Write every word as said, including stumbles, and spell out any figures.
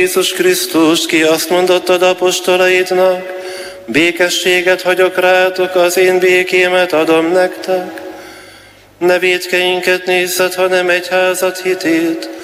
Jézus Krisztus, ki azt mondottad apostolaidnak, békességet hagyok rátok, az én békémet adom nektek. Ne vétkeinket nézzed, hanem egyházat hitét,